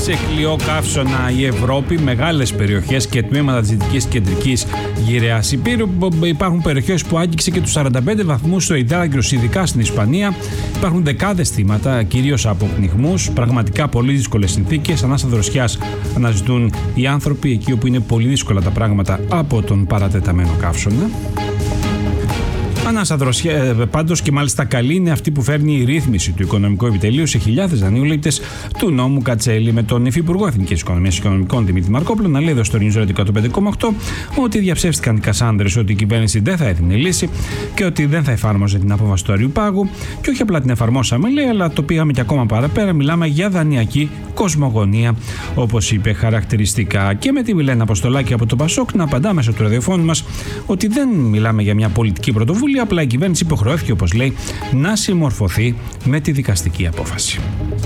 Σε κλειό καύσωνα η Ευρώπη, μεγάλες περιοχές και τμήματα της Δυτικής Κεντρικής Γυραιάς Υπήρου. Υπάρχουν περιοχές που άγγιξε και τους 45 βαθμούς στο Ιδράγκρος, ειδικά στην Ισπανία. Υπάρχουν δεκάδες θύματα, κυρίως από πνιγμούς. Πραγματικά πολύ δύσκολες συνθήκες. Ανάσα δροσιάς αναζητούν οι άνθρωποι εκεί όπου είναι πολύ δύσκολα τα πράγματα από τον παρατεταμένο καύσωνα. Ανάσα δροσιά, πάντως και μάλιστα καλή είναι αυτή που φέρνει η ρύθμιση του Οικονομικού Επιτελείου σε χιλιάδες δανειολήπτες του νόμου Κατσέλη, με τον Υφυπουργό Εθνικής Οικονομίας και Οικονομικών Δημήτρη Μαρκόπουλο να λέει εδώ στο News Radio 105,8 ότι διαψεύστηκαν οι Κασάνδρες ότι η κυβέρνηση δεν θα έδινε λύση και ότι δεν θα εφάρμοζε την απόφαση του Αριουπάγου. Και όχι απλά την εφαρμόσαμε, λέει, αλλά το πήγαμε και ακόμα παραπέρα. Μιλάμε για δανειακή κοσμογονία, όπως είπε χαρακτηριστικά. Και με τη Μιλένα Αποστολάκη από το Πασόκ να απαντά μέσω του ραδιοφώνου μας ότι δεν μιλάμε για μια πολιτική πρωτοβουλία. Απλά η κυβέρνηση υποχρεώθηκε, όπως λέει, να συμμορφωθεί με τη δικαστική απόφαση.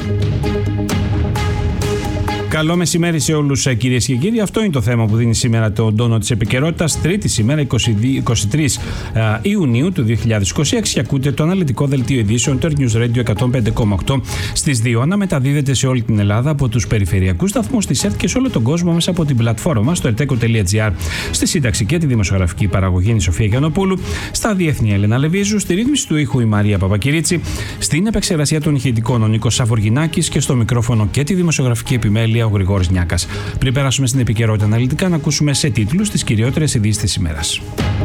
Καλό μεσημέρι σε όλους, κυρίες και κύριοι. Αυτό είναι το θέμα που δίνει σήμερα τον τόνο της επικαιρότητας. Τρίτη σήμερα, 23 Ιουνίου του 2026, και ακούτε το αναλυτικό δελτίο ειδήσεων του News Radio 105,8 στις 2. Αναμεταδίδεται σε όλη την Ελλάδα από τους περιφερειακούς σταθμούς της ΕΡΤ και σε όλο τον κόσμο μέσα από την πλατφόρμα μας στο erteco.gr. Στη σύνταξη και τη δημοσιογραφική παραγωγή η Σοφία Γιαννοπούλου. Στα διεθνή Έλενα Λεβίζου. Στη ρύθμιση του ήχου η Μαρία Παπακυρίτσι. Στην επεξεργασία των ηχητικών ο Νίκος Σαβοργινάκης και στο μικρόφωνο και τη δημοσιογραφική επιμέλεια ο Γρηγόρης Νιάκας. Πριν περάσουμε στην επικαιρότητα αναλυτικά, να ακούσουμε σε τίτλους τις κυριότερες ειδήσεις της ημέρας.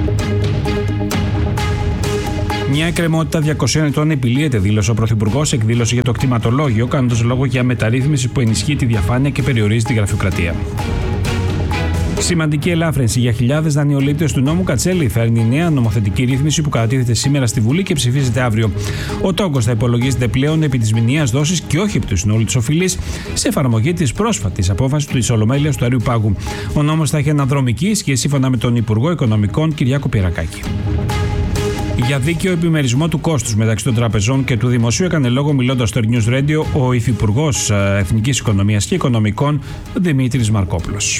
Μια εκκρεμότητα 200 ετών επιλύεται, δήλωσε ο Πρωθυπουργός, εκδήλωση για το κτηματολόγιο, κάνοντας λόγο για μεταρρύθμιση που ενισχύει τη διαφάνεια και περιορίζει τη γραφειοκρατία. Σημαντική ελάφρυνση για χιλιάδες δανειολήπτες του νόμου Κατσέλη φέρνει η νέα νομοθετική ρύθμιση που κατατίθεται σήμερα στη Βουλή και ψηφίζεται αύριο. Ο τόκος θα υπολογίζεται πλέον επί της μηνιαίας δόσης και όχι επί του συνόλου της οφειλής, σε εφαρμογή της πρόσφατης απόφασης της Ολομέλειας του Αριουπάγου. Ο νόμος θα έχει αναδρομική ισχύ σύμφωνα με τον Υπουργό Οικονομικών Κυριάκο Πυρακάκη. Για δίκαιο επιμερισμό του κόστους μεταξύ των τραπεζών και του δημοσίου έκανε λόγο, μιλώντας στο News Radio, ο Υφυπουργός Εθνικής Οικονομίας και Οικονομικών Δημήτρης Μαρκόπουλος.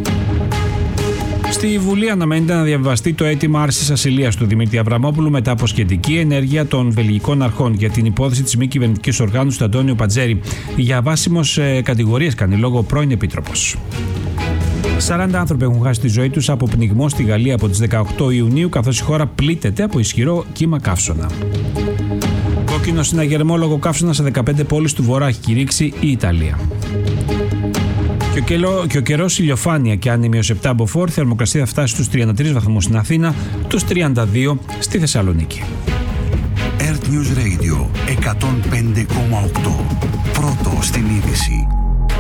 Στη Βουλή αναμένεται να διαβιβαστεί το αίτημα άρσης ασυλίας του Δημήτρη Αβραμόπουλου μετά από σχετική ενέργεια των βελγικών αρχών για την υπόθεση της μη κυβερνητικής οργάνωσης του Αντώνιο Παντζέρη. Για βάσιμος κατηγορίες κάνει λόγο ο πρώην Επίτροπος. 40 άνθρωποι έχουν χάσει τη ζωή τους από πνιγμό στη Γαλλία από τις 18 Ιουνίου, καθώς η χώρα πλήττεται από ισχυρό κύμα καύσωνα. Κόκκινο συναγερμόλογο καύσωνα σε 15 πόλεις του Βορρά έχει κηρύξει η Ιταλία. Και ο καιρός ηλιοφάνεια και άνεμη ως 7 μποφόρ, θερμοκρασία θα φτάσει στους 33 βαθμούς στην Αθήνα, τους 32 στη Θεσσαλονίκη. Earth News Radio 105,8. Πρώτο στην είδηση.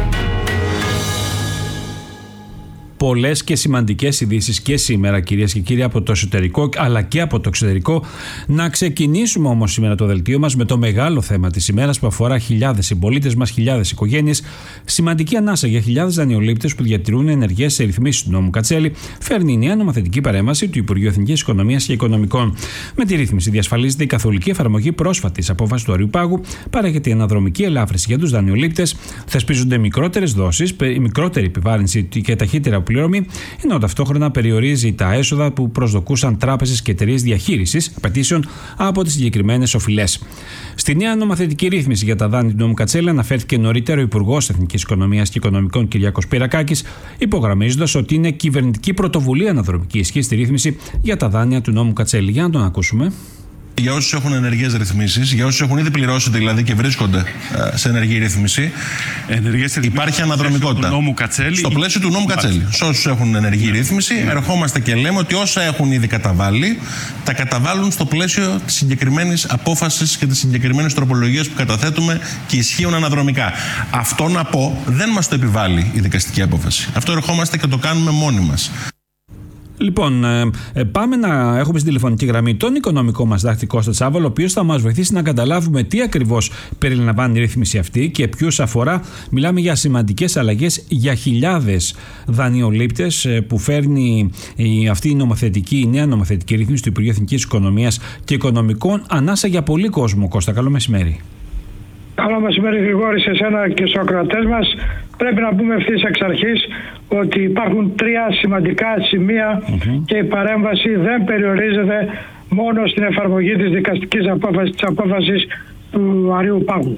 Πολλές και σημαντικές ειδήσεις και σήμερα, κυρίες και κύριοι, από το εσωτερικό αλλά και από το εξωτερικό. Να ξεκινήσουμε όμως σήμερα το δελτίο μας με το μεγάλο θέμα της ημέρας που αφορά χιλιάδες συμπολίτες μας, χιλιάδες οικογένειες. Σημαντική ανάσα για χιλιάδες δανειολήπτες που διατηρούν ενεργές σε ρυθμίσεις του νόμου Κατσέλη φέρνει η νέα νομοθετική παρέμβαση του Υπουργείου Εθνικής Οικονομίας και Οικονομικών. Με τη ρύθμιση διασφαλίζεται η καθολική εφαρμογή πρόσφατης απόφασης του Αριουπάγου, παρέχεται η αναδρομική ελάφρυνση για τους δανειολήπτες, θεσπίζονται μικρότερες δόσεις, μικρότερη επιβάρυνση και ταχύτερα πληρωμή, ενώ ταυτόχρονα περιορίζει τα έσοδα που προσδοκούσαν τράπεζες και εταιρείες διαχείρισης απαιτήσεων από τις συγκεκριμένες οφειλές. Στη νέα νομοθετική ρύθμιση για τα δάνεια του νόμου Κατσέλη αναφέρθηκε νωρίτερα ο Υπουργός Εθνικής Οικονομίας και Οικονομικών Κυριάκος Πυρακάκης, υπογραμμίζοντας ότι είναι κυβερνητική πρωτοβουλία αναδρομική ισχύ στη ρύθμιση για τα δάνεια του νόμου Κατσέλη. Για να τον ακούσουμε. Για όσους έχουν ενεργές ρυθμίσεις, για όσους έχουν ήδη πληρώσει δηλαδή και βρίσκονται σε ενεργή ρύθμιση, υπάρχει αναδρομικότητα. Στο πλαίσιο του νόμου Κατσέλη. Σε όσους έχουν ενεργή ρύθμιση, ερχόμαστε και λέμε ότι όσα έχουν ήδη καταβάλει, τα καταβάλουν στο πλαίσιο της συγκεκριμένης απόφασης και της συγκεκριμένης τροπολογίας που καταθέτουμε και ισχύουν αναδρομικά. Αυτό να πω δεν μας το επιβάλλει η δικαστική απόφαση. Αυτό ερχόμαστε και το κάνουμε μόνοι μας. Λοιπόν, πάμε να έχουμε στην τηλεφωνική γραμμή τον οικονομικό μας δάχτη Κώστα Τσάβολο, ο οποίος θα μας βοηθήσει να καταλάβουμε τι ακριβώς περιλαμβάνει η ρύθμιση αυτή και ποιους αφορά. Μιλάμε για σημαντικές αλλαγές για χιλιάδες δανειολήπτες που φέρνει αυτή η νέα νομοθετική ρύθμιση του Υπουργείου Εθνικής Οικονομίας και Οικονομικών. Ανάσα για πολύ κόσμο, Κώστα. Καλό μεσημέρι. Καλό μεσημέρι, Γρηγόρη, σε εσένα και στους ακροατές μας. Πρέπει να πούμε ευθύς εξ αρχής ότι υπάρχουν τρία σημαντικά σημεία και η παρέμβαση δεν περιορίζεται μόνο στην εφαρμογή της δικαστικής απόφασης, της απόφασης του Αριουπάγου.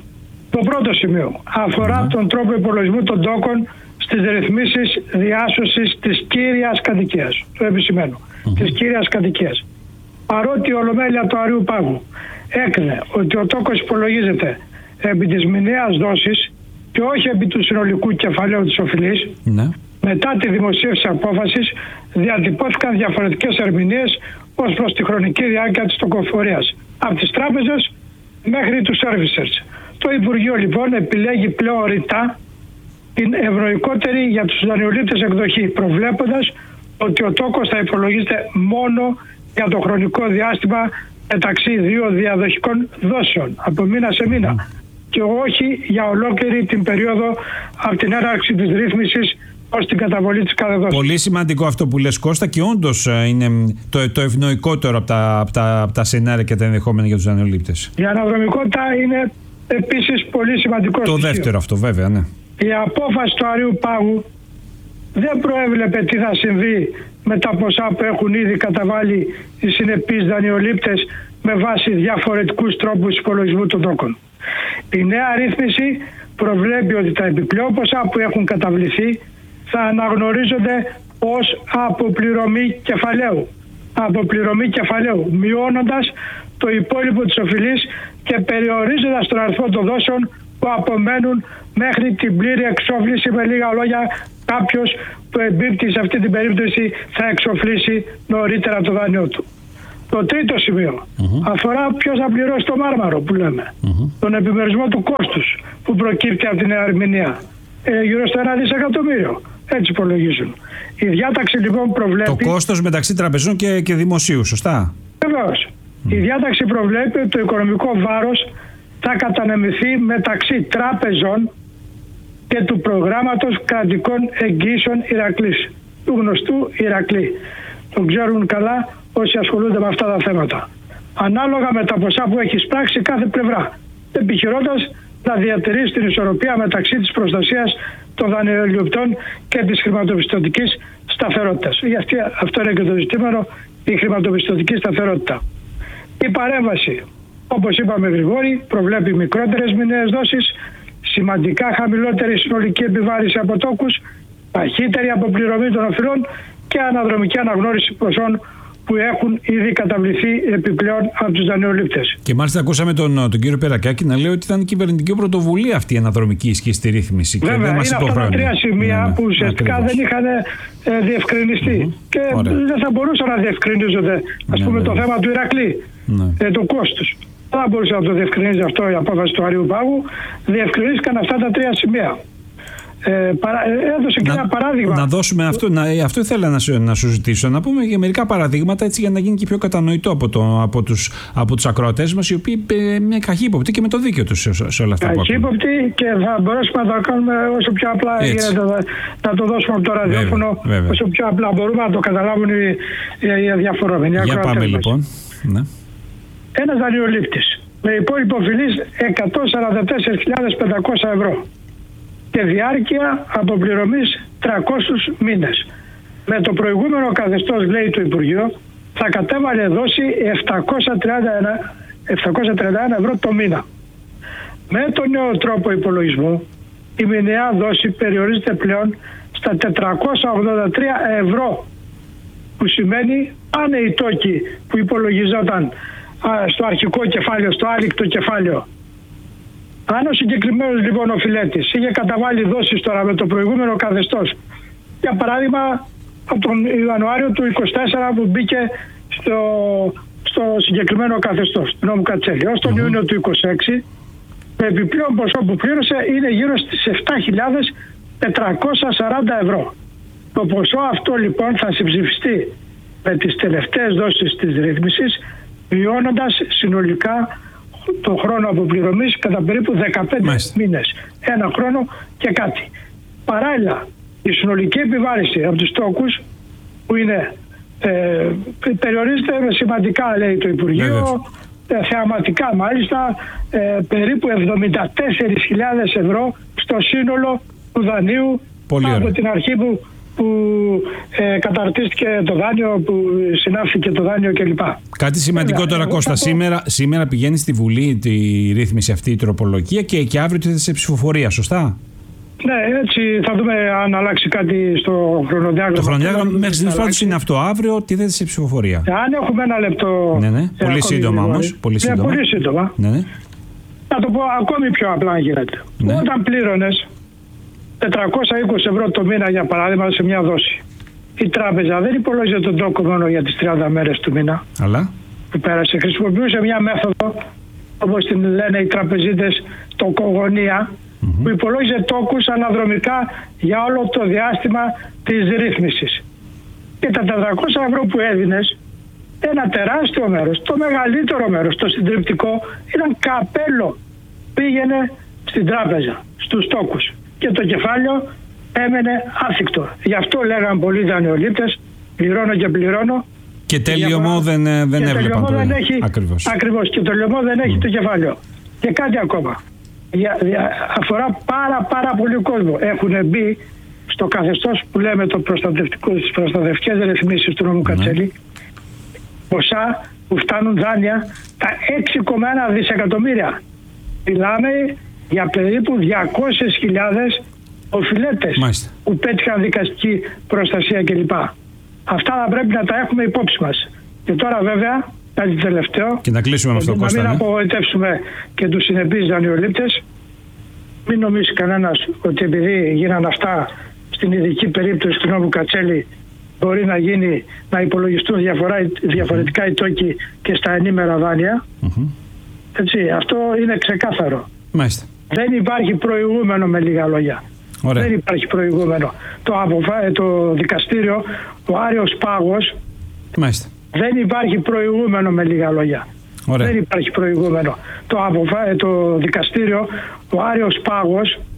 Το πρώτο σημείο αφορά τον τρόπο υπολογισμού των τόκων στις ρυθμίσεις διάσωσης της κύριας κατοικίας. Το επισημαίνω. Της κύριας κατοικίας. Παρότι η Ολομέλεια του Αριού Πάγου έκρινε ότι ο τόκος υπολογίζεται επί της μηνιαίας δόσης και όχι επί του συνολικού κεφαλαίου της οφειλής, μετά τη δημοσίευση της απόφασης διατυπώθηκαν διαφορετικές ερμηνείες ως προς τη χρονική διάρκεια της τοκοφορίας, από τις τράπεζες μέχρι τους servicers. Το Υπουργείο λοιπόν επιλέγει πλέον ρητά την ευνοϊκότερη για τους δανειολήπτες εκδοχή, προβλέποντας ότι ο τόκος θα υπολογίζεται μόνο για το χρονικό διάστημα μεταξύ δύο διαδοχικών δόσεων, από μήνα σε μήνα, και όχι για ολόκληρη την περίοδο από την έναρξη της ρύθμισης ως την καταβολή της κάθε δόσης. Πολύ σημαντικό αυτό που λες, Κώστα, και όντως είναι το ευνοϊκότερο από τα σενάρια και τα ενδεχόμενα για τους δανειολήπτες. Η αναδρομικότητα είναι επίσης πολύ σημαντικό στοιχείο. Το δεύτερο αυτό, βέβαια, ναι. Η απόφαση του Αριού Πάγου δεν προέβλεπε τι θα συμβεί με τα ποσά που έχουν ήδη καταβάλει οι συνεπείς δανειολήπτες με βάση διαφορετικούς τρόπους υπολογισμού των τόκων. Η νέα ρύθμιση προβλέπει ότι τα επιπλέον ποσά που έχουν καταβληθεί θα αναγνωρίζονται ως αποπληρωμή κεφαλαίου. Αποπληρωμή κεφαλαίου, μειώνοντας το υπόλοιπο της οφειλής και περιορίζοντας τον αριθμό των δόσεων που απομένουν μέχρι την πλήρη εξόφληση. Με λίγα λόγια, κάποιος που εμπίπτει σε αυτή την περίπτωση θα εξοφλήσει νωρίτερα το δάνειό του. Το τρίτο σημείο αφορά ποιος θα πληρώσει το μάρμαρο που λέμε. Τον επιμερισμό του κόστους που προκύπτει από την ερμηνεία. Γύρω στο 1 δισεκατομμύριο. Έτσι υπολογίζουν. Η διάταξη λοιπόν προβλέπει... Το κόστος μεταξύ τραπεζών και δημοσίου, σωστά. Βεβαίως. Η διάταξη προβλέπει ότι το οικονομικό βάρος θα κατανεμηθεί μεταξύ τράπεζων και του προγράμματος κρατικών εγγύσεων Ηρακλής. Του γνωστού Ηρακλή. Τον ξέρουν καλά όσοι ασχολούνται με αυτά τα θέματα. Ανάλογα με τα ποσά που έχει σπράξει κάθε πλευρά. Επιχειρώντας να διατηρήσει την ισορροπία μεταξύ της προστασίας των δανειοληπτών και της χρηματοπιστωτικής σταθερότητας. Γιατί αυτό είναι και το ζητήμα, η χρηματοπιστωτική σταθερότητα. Η παρέμβαση, όπως είπαμε Γρηγόρη, προβλέπει μικρότερες μηνιαίες δόσεις, σημαντικά χαμηλότερη συνολική επιβάρηση από τόκους, ταχύτερη αποπληρωμή των οφειλών και αναδρομική αναγνώριση ποσών που έχουν ήδη καταβληθεί επιπλέον από τους δανειολήπτες. Και μάλιστα ακούσαμε τον κύριο Περακάκη να λέει ότι ήταν κυβερνητική πρωτοβουλία αυτή η αναδρομική ισχύ στη ρύθμιση. Βέβαια, και δεν μας είναι αυτά τα τρία σημεία που ουσιαστικά δεν είχαν διευκρινιστεί. Και δεν θα μπορούσαν να διευκρινίζονται, ας πούμε, το θέμα του Ηρακλή, του κόστους. Δεν θα μπορούσε να το διευκρινίζει αυτό η απόφαση του Αριού Πάγου. Διευκρινίστηκαν αυτά τα τρία σημεία. Έδωσε και ένα παράδειγμα. Να δώσουμε αυτό ήθελα να σου ζητήσω. Να πούμε για μερικά παραδείγματα, έτσι, για να γίνει και πιο κατανοητό από τους ακροατές μας, οι οποίοι είναι καχύποπτοι και με το δίκαιο τους σε όλα αυτά που ακούμε. Καχύποπτοι, και θα μπορέσουμε να το κάνουμε όσο πιο απλά γίνεται, να το δώσουμε από το ραδιόφωνο. Όσο πιο απλά μπορούμε να το καταλάβουν οι διαφορόμενοι. Για πάμε λοιπόν. Ναι. Ένας δανειολήπτης με υπόλοιπο οφειλής 144.500 ευρώ και διάρκεια αποπληρωμής 300 μήνες. Με το προηγούμενο καθεστώς, λέει το Υπουργείο, θα κατέβαλε δόση 731 ευρώ το μήνα. Με τον νέο τρόπο υπολογισμού, η μηνιαία δόση περιορίζεται πλέον στα 483 ευρώ, που σημαίνει πάνε οι τόκοι που υπολογιζόταν στο αρχικό κεφάλαιο, στο álικτο κεφάλαιο. Αν ο συγκεκριμένος λοιπόν οφειλέτης είχε καταβάλει δόσεις τώρα με το προηγούμενο καθεστώς, για παράδειγμα από τον Ιανουάριο του 24 που μπήκε στο συγκεκριμένο καθεστώς, του νόμου Κατσέλη, ως τον Ιούνιο του 26, το επιπλέον ποσό που πλήρωσε είναι γύρω στις 7.440 ευρώ. Το ποσό αυτό λοιπόν θα συμψηφιστεί με τις τελευταίες δόσεις της ρύθμισης, μειώνοντας συνολικά το χρόνο αποπληρωμής κατά περίπου 15 μήνες. Ένα χρόνο και κάτι. Παράλληλα, η συνολική επιβάρηση από τους τόκους, που είναι περιορίζεται σημαντικά, λέει το Υπουργείο, θεαματικά μάλιστα, περίπου 74.000 ευρώ στο σύνολο του δανείου. Πολύ από την αρχή που που καταρτίστηκε το δάνειο, που συνάφθηκε το δάνειο κλπ. Κάτι σημαντικό τώρα, Κώστα. Σήμερα πηγαίνει στη Βουλή τη ρύθμιση αυτή, η τροπολογία, και αύριο τίθεται σε ψηφοφορία, σωστά? Ναι, έτσι θα δούμε αν αλλάξει κάτι στο χρονοδιάγραμμα. Το χρονοδιάγραμμα μέχρι την φάση είναι αυτό. Αύριο τίθεται σε ψηφοφορία. Αν έχουμε ένα λεπτό. Ναι. Πολύ σύντομα όμως. Πολύ σύντομα. Ναι. Να το πω ακόμη πιο απλά, αν γίνεται. Ναι. Όταν πλήρωνες 420 ευρώ το μήνα, για παράδειγμα, σε μια δόση, η τράπεζα δεν υπολόγιζε τον τόκο μόνο για τις 30 μέρες του μήνα. Αλλά που πέρασε. Χρησιμοποιούσε μια μέθοδο, όπως την λένε οι τραπεζίτες, τοκογωνία, που υπολόγιζε τόκους αναδρομικά για όλο το διάστημα της ρύθμισης. Και τα 400 ευρώ που έδινες, ένα τεράστιο μέρος, το μεγαλύτερο μέρος, το συντριπτικό, ήταν καπέλο. Πήγαινε στην τράπεζα, στους τόκους. Και το κεφάλαιο έμενε άθικτο. Γι' αυτό λέγαν πολλοί δανειολήπτες, πληρώνω και πληρώνω. Και τέλειωμό δεν έβλεπαν. Ακριβώς. Και το λαιμό δεν έχει το κεφάλαιο. Και κάτι ακόμα. Αφορά πάρα πολύ κόσμο. Έχουν μπει στο καθεστώς που λέμε τις προστατευτικές ρυθμίσεις του νόμου Κατσέλη, ποσά που φτάνουν δάνεια τα 6,1 δισεκατομμύρια. Μιλάμε για περίπου 200.000 οφειλέτες που πέτυχαν δικαστική προστασία κλπ. Αυτά θα πρέπει να τα έχουμε υπόψη μας. Και τώρα βέβαια, κάτι τελευταίο, και να κλείσουμε με αυτό, Κώστα. Να μην απογοητεύσουμε και τους συνεπείς δανειολήπτες. Μην νομίζει κανένας ότι επειδή γίνανε αυτά στην ειδική περίπτωση του νόμου Κατσέλη, μπορεί να υπολογιστούν διαφορετικά οι τόκοι και στα ενήμερα δάνεια. Έτσι, αυτό είναι ξεκάθαρο. Μάλιστα. Δεν υπάρχει προηγούμενο, με λίγα λόγια. Ωραία. Δεν υπάρχει προηγούμενο. Το δικαστήριο, ο Άριος Πάγος, μάλιστα, δεν υπάρχει προηγούμενο, με λίγα λόγια. Ωραία. Δεν υπάρχει προηγούμενο. Το δικαστήριο, ο Άριος Πάγος,